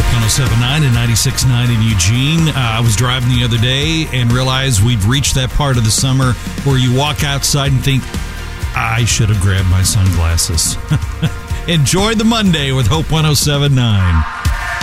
1079 and 96.9 in Eugene. I was driving the other day and realized we've reached that part of the summer where you walk outside and think, I should have grabbed my sunglasses. Enjoy the Monday with Hope 1079.